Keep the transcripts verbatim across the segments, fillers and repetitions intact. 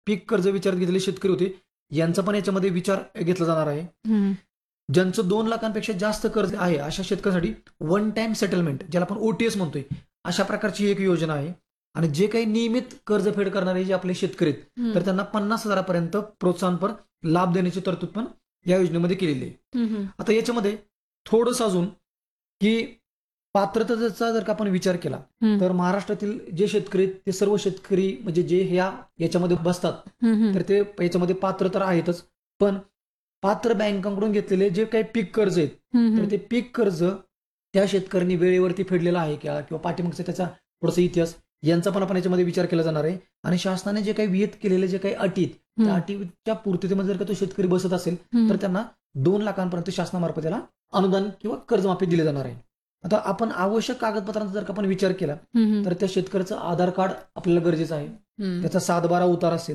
पीक कर्ज विचारात घेतलेले शेतकरी होते यांचा पण याच्यामध्ये विचार घेतला जाणार आहे. हम्म. ज्यांचं दोन लाखांपेक्षा जास्त कर्ज आहे अशा शेतकऱ्यांसाठी वन टाइम सेटलमेंट ज्याला आपण ओटीएस म्हणतोय अशा प्रकारची एक योजना आहे. आणि जे काही नियमित कर्जफेड करणारे जे आपले शेतकरी आहेत हम्म. तर त्यांना पन्नास हजारापर्यंत प्रोत्साहनपर लाभ देण्याची तरतूद पण या योजनेमध्ये केलेली आहे. हम्म. आता याच्यामध्ये थोडंसं अजून की पात्रतेचा जर का आपण विचार केला हम्म. तर महाराष्ट्रातील जे शेतकरी आहेत ते सर्व शेतकरी म्हणजे जे ह्या याच्यामध्ये बसतात हम्म. तर ते याच्यामध्ये पात्र तर आहेतच, पण पात्र बँकांकडून घेतलेले जे काही पीक कर्ज आहेत हम्म. तर ते पीक कर्ज त्या शेतकऱ्यांनी वेळेवरती फेडलेलं आहे का किंवा पाठीमागचा त्याचा थोडासा इतिहास यांचा पण आपण याच्यामध्ये विचार केला जाणार आहे. आणि शासनाने जे काही विहित केलेले जे काही अटी आहेत, त्या हम्म. अटीच्या पूर्ततेमध्ये जर का तो शेतकरी बसत असेल हम्म. तर त्यांना दोन लाखांपर्यंत शासनामार्फत त्याला अनुदान किंवा कर्जमाफी दिली जाणार आहे. आता आपण आवश्यक कागदपत्रांचा जर का आपण विचार केला हम्म. तर त्या शेतकऱ्याचं आधार कार्ड आपल्याला गरजेचं आहे, हम्म. त्याचा सात बारा उतार असेल,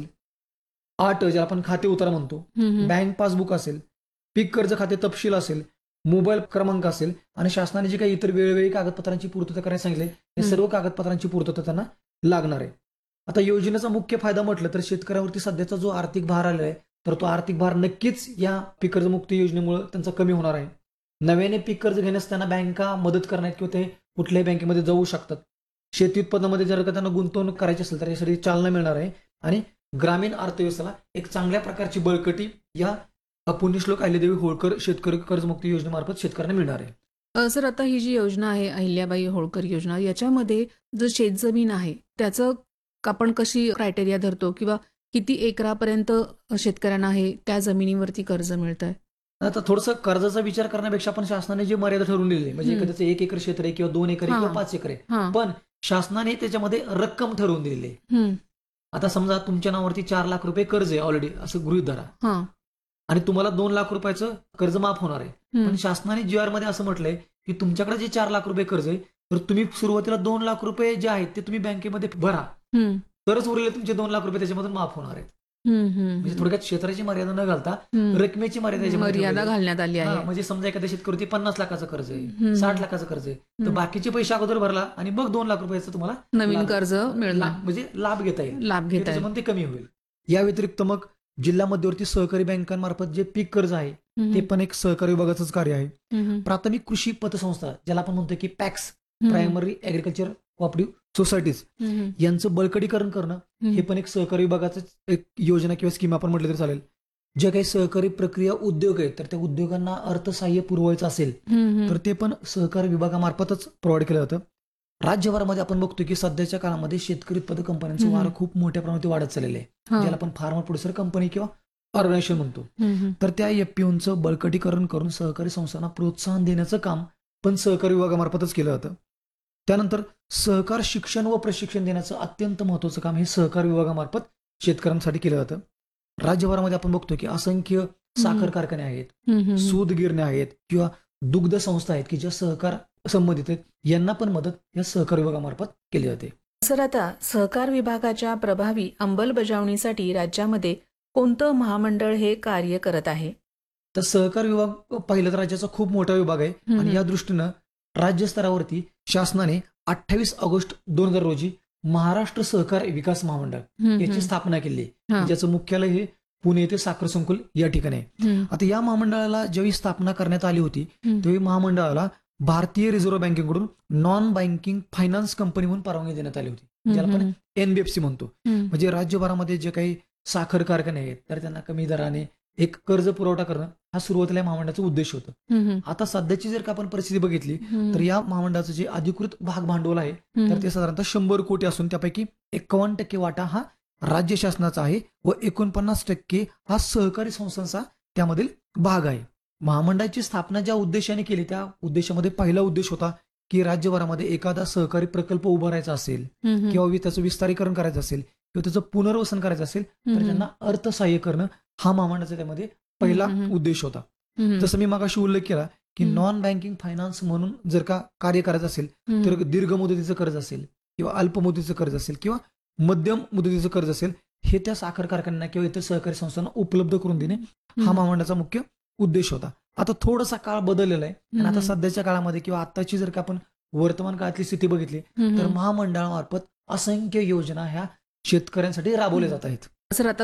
आठ ज्याला आपण खाते उतार म्हणतो, हम्म. बँक पासबुक असेल, पीक कर्ज खाते तपशील असेल, मोबाईल क्रमांक असेल आणि शासनाने जे काही इतर वेळोवेळी कागदपत्रांची पूर्तता करायला सांगितले हे हम्म. सर्व कागदपत्रांची पूर्तता त्यांना लागणार आहे. आता योजनेचा मुख्य फायदा म्हटलं तर शेतकऱ्यावरती सध्याचा जो आर्थिक भार आलेला आहे तर तो आर्थिक भार नक्कीच या पीक कर्जमुक्ती योजनेमुळे त्यांचा कमी होणार आहे. नव्याने पीक कर्ज घेण्यास त्यांना बँका मदत करणार किंवा ते कुठल्याही बँकेमध्ये जाऊ शकतात. शेती उत्पन्नामध्ये जर का त्यांना गुंतवणूक करायची असेल तर यासाठी चालना मिळणार आहे आणि ग्रामीण अर्थव्यवस्थेला एक चांगल्या प्रकारची बळकटी या पुण्यश्लोक अहिल्यादेवी होळकर शेतकरी कर्जमुक्ती योजनेमार्फत शेतकऱ्यांना मिळणार आहे. अ, सर आता ही जी योजना आहे अहिल्याबाई होळकर योजना याच्यामध्ये जो शेतजमीन आहे त्याचं आपण कशी क्रायटेरिया धरतो किंवा किती एकरापर्यंत शेतकऱ्यांना आहे त्या जमिनीवरती कर्ज मिळत आहे? आता थोडंसं कर्जाचा विचार करण्यापेक्षा आपण शासनाने जे मर्यादा ठरवून दिली म्हणजे हम्म. एखाद्याचं एक एकर क्षेत्र आहे किंवा दोन एकर आहे हा. किंवा पाच एकर आहे, हा. पण शासनाने त्याच्यामध्ये रक्कम ठरवून दिलेली आहे. हम्म. आता समजा तुमच्या नावावरती चार लाख रुपये कर्ज आहे ऑलरेडी असं गृहीत धरा हा. आणि तुम्हाला दोन लाख रुपयाचं कर्ज माफ होणार आहे. हम्म. पण शासनाने जी आर मध्ये असं म्हटलंय की तुमच्याकडे जे चार लाख रुपये कर्ज आहे तर तुम्ही सुरुवातीला दोन लाख रुपये जे आहेत ते तुम्ही बँकेमध्ये भरा हम्म. तरच उरलेले तुमचे दोन लाख रुपये त्याच्यामधून माफ होणार आहेत. हम्म. हम्म. म्हणजे थोडक्यात क्षेत्राची मर्यादा न घालता हम्म. रकमेची मर्यादा याच्यामध्ये मर्यादा ठेवलेली आहे. घालण्यात आली हा, आहे. म्हणजे समजा एखाद्या शेतकरी पन्नास लाखाचं कर्ज हम्म. आहे, साठ लाखाचं कर्ज आहे तर हम्म. बाकीचे पैसे अगोदर भरला आणि मग दोन लाख रुपयाचं तुम्हाला नवीन लाभ- कर्ज मिळणार, लाभ- म्हणजे लाभ घेता येईल, लाभ घेता येईल. त्याच्यामध्ये ते कमी होईल. या व्यतिरिक्त मग जिल्हा मध्यवर्ती सहकारी बँकांमार्फत जे पीक कर्ज आहे हम्म. ते पण एक सहकारी विभागाचंच कार्य आहे. हम्म. प्राथमिक कृषी पतसंस्था ज्याला आपण म्हणतो की पॅक्स हम्म. प्रायमरी ऍग्रिकल्चर कोऑपरेटिव्ह सोसायटीज हम्म. यांचं बळकटीकरण करणं हम्म. हे पण एक सहकारी विभागाचं एक योजना किंवा स्कीम आपण म्हटलं तरी चालेल. जे काही सहकारी प्रक्रिया उद्योग आहेत तर त्या उद्योगांना अर्थसहाय्य पुरवायचं असेल हम्म. तर ते पण सहकारी विभागामार्फतच प्रोव्हाइड केलं जातं. राज्यभरामध्ये आपण बघतोय की सध्याच्या काळामध्ये शेतकरी उत्पादक कंपन्यांचं हम्म. वारं खूप मोठ्या प्रमाणात वाढत चाललेलं आहे, हा. ज्याला आपण फार्मर प्रोड्युसर कंपनी किंवा ऑर्गनायझेशन म्हणतो. हम्म. तर त्या एफपीओचं बळकटीकरण करून सहकारी संस्थांना प्रोत्साहन देण्याचं काम पण सहकारी विभागामार्फतच केलं जातं. त्यानंतर सहकार शिक्षण व प्रशिक्षण देण्याचं अत्यंत महत्त्वाचं काम हे सहकारी विभागामार्फत शेतकऱ्यांसाठी केलं जातं. राज्यभरामध्ये आपण बघतोय की असंख्य साखर कारखाने आहेत, हम्म. सूत गिरण्या आहेत किंवा दुग्ध संस्था आहेत की ज्या सहकार संबंधित आहेत, यांना पण मदत या सहकार विभागामार्फत केली जाते. सर आता सहकार विभागाच्या प्रभावी अंमलबजावणीसाठी राज्यामध्ये कोणतं महामंडळ हे कार्य करत आहे? तर सहकार विभाग पहिलं तर राज्याचा खूप मोठा विभाग आहे हम्म. आणि या दृष्टीनं राज्य स्तरावरती शासनाने अठ्ठावीस ऑगस्ट दोन हजार रोजी महाराष्ट्र सहकार विकास महामंडळ हम्म. याची स्थापना केली हा. आहे, ज्याचं मुख्यालय हे पुणे येथे साखर संकुल या ठिकाणी आहे. हम्म. आता या महामंडळाला ज्यावेळी स्थापना करण्यात आली होती हम्म. त्यावेळी महामंडळाला भारतीय रिझर्व्ह बँकेकडून नॉन बँकिंग फायनान्स कंपनी म्हणून परवानगी देण्यात आली होती, ज्याला आपण एनबीएफसी म्हणतो. हम्म. म्हणजे राज्यभरामध्ये जे काही साखर कारखाने आहेत तर त्यांना कमी दराने एक कर्ज पुरवठा करणं हा सुरुवातीला या महामंडळाचा उद्देश होता. हम्म. आता सध्याची जर का आपण परिस्थिती बघितली हम्म. तर या महामंडळाचं जे अधिकृत भाग भांडवल आहे हम्म. तर ते साधारणतः शंभर कोटी असून त्यापैकी एकावन्न टक्के वाटा हा राज्य शासनाचा आहे व एकोणपन्नास टक्के हा सहकारी संस्थांचा त्यामधील भाग आहे. महामंडळाची स्थापना ज्या उद्देशाने केली त्या उद्देशामध्ये पहिला उद्देश होता की राज्यभरामध्ये एखादा सहकारी प्रकल्प उभारायचा असेल हम्म. किंवा वि- त्याचं विस्तारीकरण करायचं असेल किंवा त्याचं पुनर्वसन करायचं असेल तर हम्म. त्यांना अर्थसहाय्य करणं हा महामंडळाचा त्यामध्ये पहिला हम्म. उद्देश होता. हम्म. जसं मी मागाशी उल्लेख केला की हम्म. नॉन बँकिंग फायनान्स म्हणून जर का कार्य करायचं असेल हम्म. तर दीर्घ मुदतीचं कर्ज असेल किंवा अल्प मुदतीचं कर्ज असेल किंवा मध्यम मुदतीचं कर्ज असेल हे त्या साखर कारखान्यांना किंवा इतर सहकारी संस्थांना उपलब्ध करून देणे हा हम्म. महामंडळाचा मुख्य उद्देश होता. आता थोडासा काळ बदललेला आहे आणि आता हम्म. सध्याच्या काळामध्ये किंवा आताची जर का आपण वर्तमान काळातली स्थिती बघितली हम्म. तर महामंडळामार्फत असंख्य योजना ह्या शेतकऱ्यांसाठी राबवल्या जात आहेत. सर आता